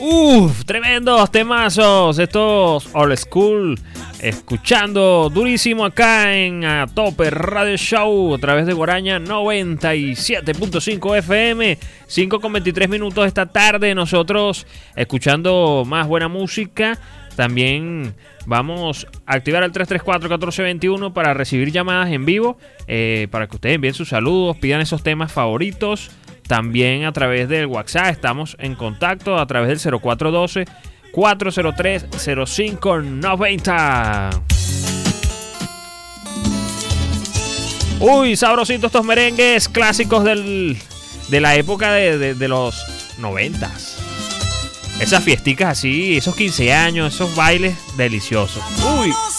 Tremendos temazos, estos old school, escuchando durísimo acá en A Tope Radio Show a través de Guaraña 97.5 FM, 5:23 esta tarde, nosotros escuchando más buena música. También vamos a activar el 334-1421 para recibir llamadas en vivo, para que ustedes envíen sus saludos, pidan esos temas favoritos. También a través del WhatsApp estamos en contacto a través del 0412-403-0590. Uy, sabrositos estos merengues clásicos de la época de los 90s. Esas fiesticas así, esos 15 años, esos bailes deliciosos. Uy.